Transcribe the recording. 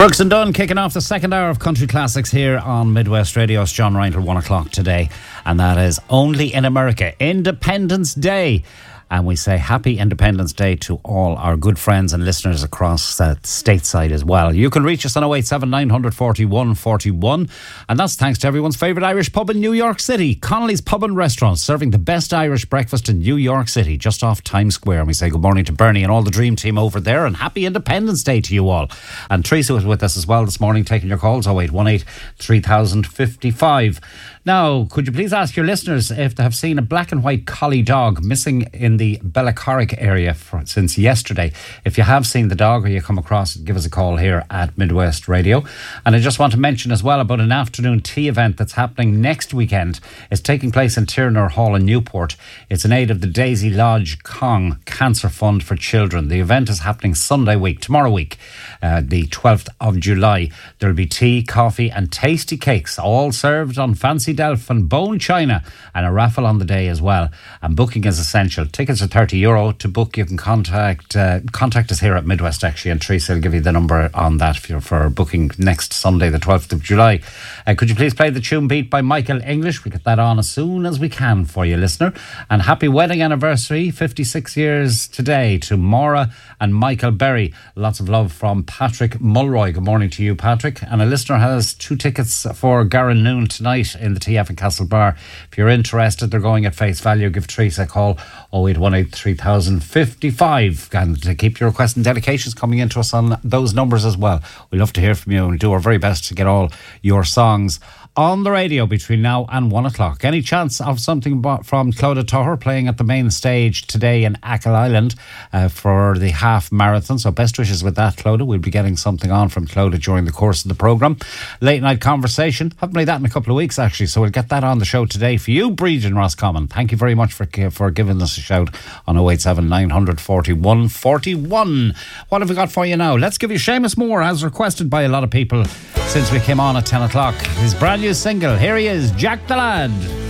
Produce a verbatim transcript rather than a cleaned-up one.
Brooks and Dunn kicking off the second hour of Country Classics here on Midwest Radio. It's John Ryan till one o'clock today, and that is Only in America, Independence Day. And we say happy Independence Day to all our good friends and listeners across that stateside as well. You can reach us on oh eight seven, nine four one, four one. And that's thanks to everyone's favourite Irish pub in New York City, Connolly's Pub and Restaurant, serving the best Irish breakfast in New York City, just off Times Square. And we say good morning to Bernie and all the Dream Team over there, and happy Independence Day to you all. And Teresa was with us as well this morning, taking your calls, oh eight one eight, three thousand fifty-five. Now, could you please ask your listeners if they have seen a black and white collie dog missing in the Bellacorrick area for, since yesterday? If you have seen the dog or you come across it, give us a call here at Midwest Radio. And I just want to mention as well about an afternoon tea event that's happening next weekend. It's taking place in Tiernar Hall in Newport. It's in aid of the Daisy Lodge Kong Cancer Fund for Children. The event is happening Sunday week, tomorrow week, uh, the twelfth of July. There'll be tea, coffee and tasty cakes, all served on fancy Delft and bone china, and a raffle on the day as well. And booking is essential. Tickets are thirty euro. To book, you can contact uh, contact us here at Midwest, actually, and Teresa will give you the number on that for, for booking next Sunday, the twelfth of July. Uh, could you please play the tune Beat by Michael English? We'll get that on as soon as we can for you, listener. And happy wedding anniversary, fifty-six years today, to Maura and Michael Berry. Lots of love from Patrick Mulroy. Good morning to you, Patrick. And a listener has two tickets for Garran Noon tonight in the T F and Castle Bar. If you're interested, they're going at face value. Give Teresa a call, oh eight one eight, three thousand fifty-five. And to keep your requests and dedications coming into us on those numbers as well. We love to hear from you and we'll do our very best to get all your songs on the radio between now and one o'clock. Any chance of something from Clodagh Tuathair playing at the main stage today in Achill Island uh, for the half marathon? So best wishes with that, Clodagh. We'll be getting something on from Clodagh during the course of the programme. Late night conversation. Haven't played that in a couple of weeks actually, so we'll get that on the show today for you, Bridget and Roscommon. Thank you very much for for giving us a shout on oh eight seven, nine four one, four one. What have we got for you now? Let's give you Seamus Moore, as requested by a lot of people since we came on at ten o'clock. His brand new single, here he is, Jack the Lad.